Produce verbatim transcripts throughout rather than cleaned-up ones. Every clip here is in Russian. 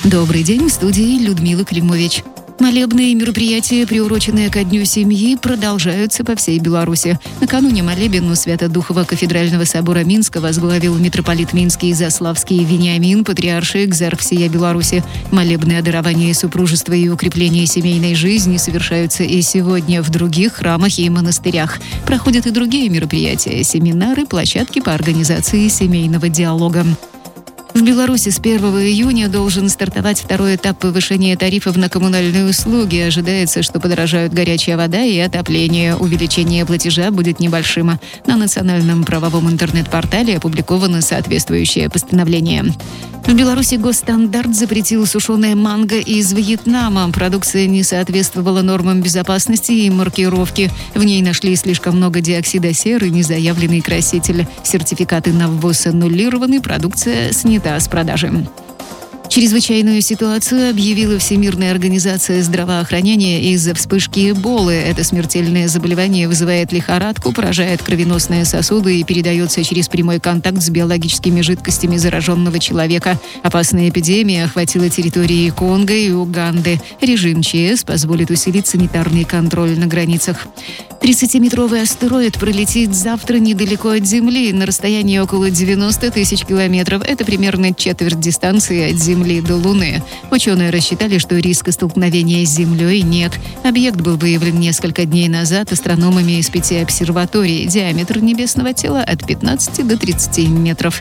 Добрый день, в студии Людмила Климович. Молебные мероприятия, приуроченные ко Дню семьи, продолжаются по всей Беларуси. Накануне молебен у Свято-Духова кафедрального собора Минска возглавил митрополит Минский и Заславский Вениамин, патриарший экзарх всея Беларуси. Молебны о даровании супружества и укреплении семейной жизни совершаются и сегодня в других храмах и монастырях. Проходят и другие мероприятия, семинары, площадки по организации семейного диалога. В Беларуси с первого июня должен стартовать второй этап повышения тарифов на коммунальные услуги. Ожидается, что подорожают горячая вода и отопление. Увеличение платежа будет небольшим. На национальном правовом интернет-портале опубликовано соответствующее постановление. В Беларуси госстандарт запретил сушеное манго из Вьетнама. Продукция не соответствовала нормам безопасности и маркировки. В ней нашли слишком много диоксида серы, незаявленный краситель. Сертификаты на ввоз аннулированы, продукция снята с продажи. Чрезвычайную ситуацию объявила Всемирная организация здравоохранения из-за вспышки Эболы. Это смертельное заболевание вызывает лихорадку, поражает кровеносные сосуды и передается через прямой контакт с биологическими жидкостями зараженного человека. Опасная эпидемия охватила территории Конго и Уганды. Режим ЧС позволит усилить санитарный контроль на границах. тридцатиметровый астероид пролетит завтра недалеко от Земли, на расстоянии около девяноста тысяч километров. Это примерно четверть дистанции от Земли до Луны. Ученые рассчитали, что риска столкновения с Землей нет. Объект был выявлен несколько дней назад астрономами из пяти обсерваторий. Диаметр небесного тела от пятнадцати до тридцати метров.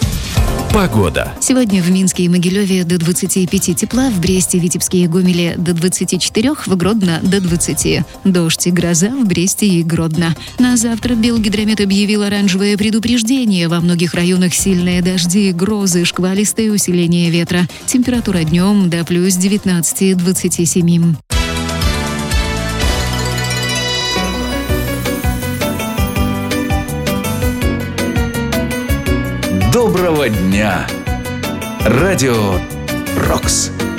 Погода. Сегодня в Минске и Могилеве до двадцати пяти тепла, в Бресте, Витебске и Гомеле до двадцати четырёх, в Гродно до двадцати. Дождь и гроза в Бресте и Гродно. На завтра Белгидромет объявил оранжевое предупреждение. Во многих районах сильные дожди, грозы, шквалистое усиление ветра. Температура днем до плюс девятнадцати двадцати семи. Доброго дня! Радио «Рокс».